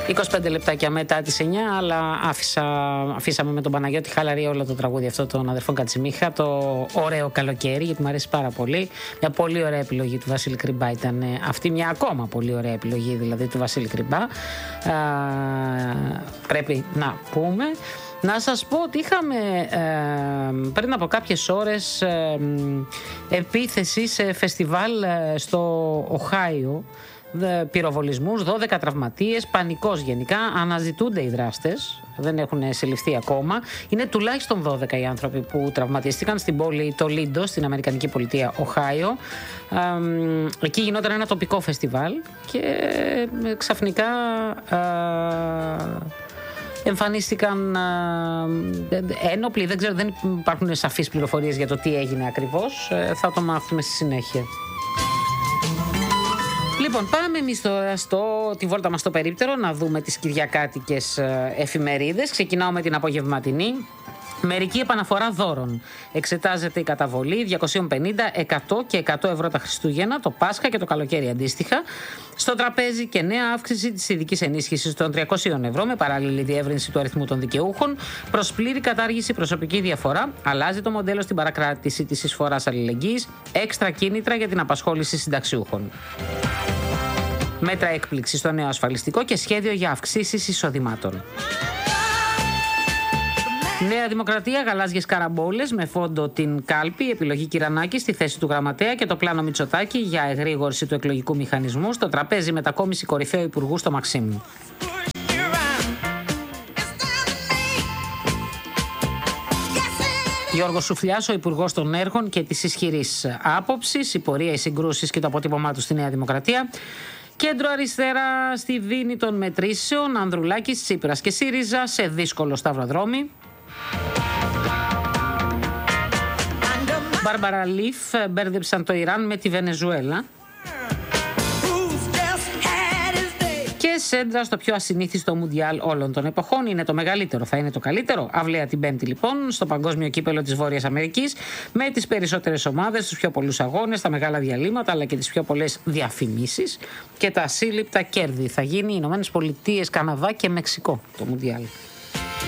25 λεπτάκια μετά τις 9, αλλά αφήσαμε με τον Παναγιώτη χαλαρή όλο το τραγούδι αυτό των αδερφών Κατσιμίχα, το ωραίο καλοκαίρι, γιατί μου αρέσει πάρα πολύ. Μια πολύ ωραία επιλογή του Βασίλη Κρυμπά ήταν αυτή, μια ακόμα πολύ ωραία επιλογή δηλαδή του Βασίλη Κρυμπά. Πρέπει να πούμε. Να σας πω ότι είχαμε πριν από κάποιες ώρες επίθεση σε φεστιβάλ στο Οχάιο, πυροβολισμούς, 12 τραυματίες, πανικός γενικά, αναζητούνται οι δράστες, δεν έχουν συλληφθεί ακόμα. Είναι τουλάχιστον 12 οι άνθρωποι που τραυματίστηκαν στην πόλη Τολίντο, στην αμερικανική πολιτεία Οχάιο. Εκεί γινόταν ένα τοπικό φεστιβάλ και ξαφνικά εμφανίστηκαν ένοπλοι, δεν ξέρω, δεν υπάρχουν σαφείς πληροφορίες για το τι έγινε ακριβώς, θα το μάθουμε στη συνέχεια. Λοιπόν, πάμε εμείς τώρα τη βόλτα μας στο περίπτερο να δούμε τις κυριακάτικες εφημερίδες. Ξεκινάω με την απογευματινή. Μερική επαναφορά δώρων. Εξετάζεται η καταβολή 250, 100 και 100 ευρώ τα Χριστούγεννα, το Πάσχα και το καλοκαίρι αντίστοιχα. Στο τραπέζι και νέα αύξηση της ειδικής ενίσχυσης των 300 ευρώ με παράλληλη διεύρυνση του αριθμού των δικαιούχων. Προς πλήρη κατάργηση προσωπική διαφορά. Αλλάζει το μοντέλο στην παρακράτηση της εισφοράς αλληλεγγύης. Έξτρα κίνητρα για την απασχόληση συνταξιούχων. Μέτρα έκπληξη στο νέο ασφαλιστικό και σχέδιο για αυξήσεις εισοδημάτων. Νέα Δημοκρατία, γαλάζιες καραμπόλες με φόντο την κάλπη, επιλογή Κυρανάκη στη θέση του γραμματέα και το πλάνο Μητσοτάκη για εγρήγορση του εκλογικού μηχανισμού. Στο τραπέζι μετακόμιση κορυφαίου υπουργού στο Μαξίμου. Γιώργος Σουφλιάς, ο υπουργός των έργων και της ισχυρής άποψης, η πορεία, οι συγκρούσεις και το αποτύπωμά του στη Νέα Δημοκρατία. Κέντρο αριστερά στη δίνη των μετρήσεων, Ανδρουλάκης, Τσίπρας και ΣΥΡΙΖΑ σε δύσκολο σταυροδρόμι. Μπάρμπαρα Λιφ μπέρδεψαν το Ιράν με τη Βενεζουέλα. Και σέντρα στο πιο ασυνήθιστο μουντιάλ όλων των εποχών. Είναι το μεγαλύτερο, θα είναι το καλύτερο. Αυλαία την Πέμπτη λοιπόν, στο παγκόσμιο κύπελο της Βόρειας Αμερικής, με τις περισσότερες ομάδες, τους πιο πολλούς αγώνες, τα μεγάλα διαλύματα, αλλά και τις πιο πολλές διαφημίσεις και τα ασύλληπτα κέρδη. Θα γίνει Ηνωμένες Πολιτείες, Καναδά και Μεξικό το μουντιάλ.